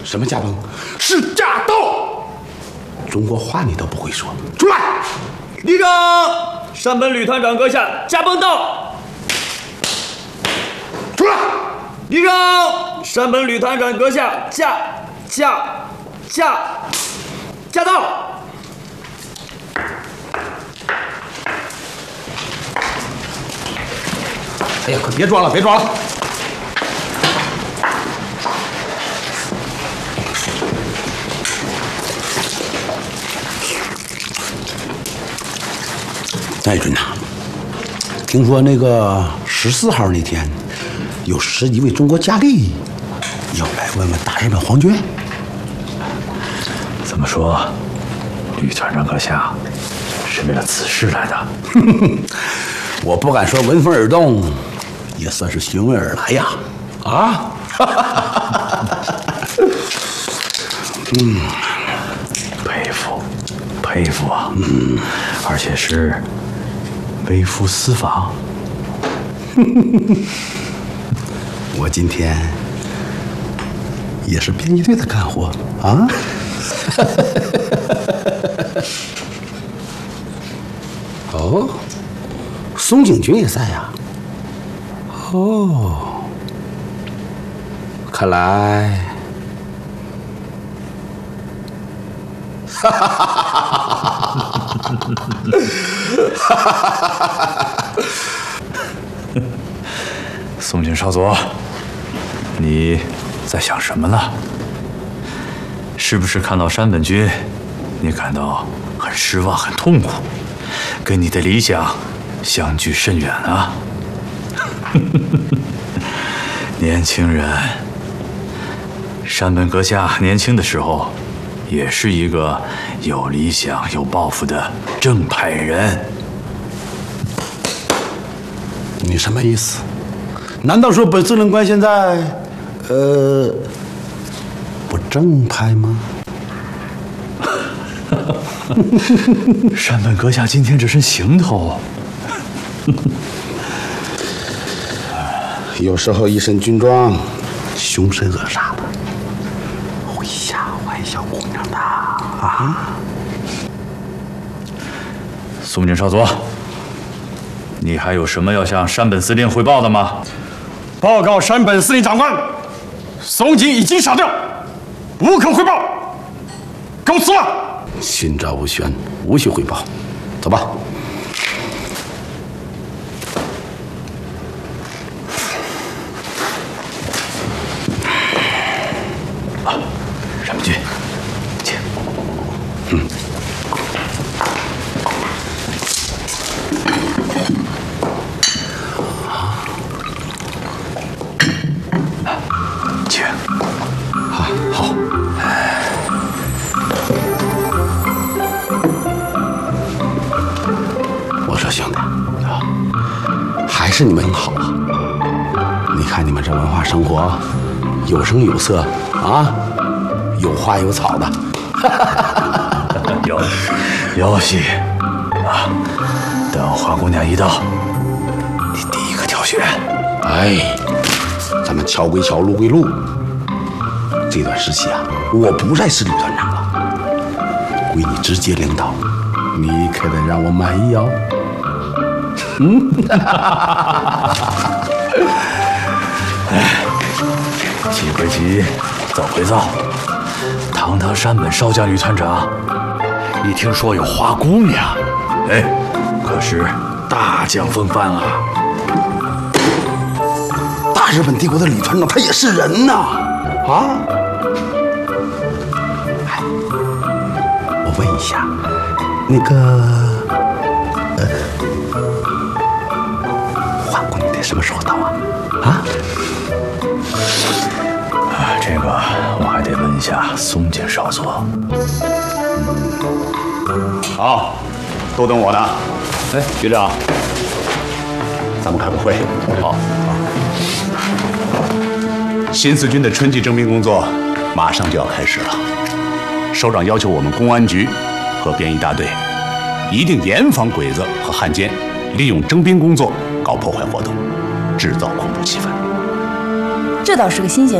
什么驾崩？是驾到！中国话你都不会说，出来！ 立正！山本旅团长阁下，驾崩到！ 出来！ 立正！山本旅团长阁下，驾到！ 哎呀，可别装了，别装了！戴军呐，听说那个14号那天，有10几位中国佳丽要来问问大日本皇军。 怎么说，旅团长阁下是为了此事来的？ 我不敢说闻风而动，也算是询问而来呀。啊！ 佩服啊！而且是微服私访。 我今天也是编辑队的干活啊。哦，松井君也在呀。哦，看来，哈哈哈哈哈！ 松井少佐，你在想什么呢？是不是看到山本君，你感到很失望、很痛苦，跟你的理想相距甚远啊？年轻人，山本阁下年轻的时候，也是一个有理想、有抱负的正派人。 你什么意思？难道说本司令官现在，不正派吗？ 山本阁下今天这身行头， 有时候一身军装，凶神恶煞的，会吓坏小姑娘的啊！ 松井少佐，你还有什么要向山本司令汇报的吗？ 报告山本司令长官，松井已经杀掉，无可汇报，告辞了。 心照不宣，无需汇报，走吧。 山本君，请。请。好。 我说兄弟，还是你们好啊！你看你们这文化生活，有声有色啊，有花有草的。 有戏啊！等花姑娘一到，你第一个挑选。 哎，咱们桥归桥，路归路。这段时期啊，我不再是旅团长了，归你直接领导，你可得让我满意哦。 急归急，躁归躁。堂堂山本少将旅团长，一听说有花姑娘，哎，可是大将风范啊！ 大日本帝国的旅团长，他也是人呐！啊！哎，我问一下，那个，花姑娘得什么时候到啊？啊？ 这个我还得问一下松井少佐。 好，都等我呢。哎，局长，咱们开个会。好。新四军的春季征兵工作马上就要开始了。首长要求我们公安局和便衣大队一定严防鬼子和汉奸利用征兵工作搞破坏活动，制造恐怖气氛。 这倒是个新鲜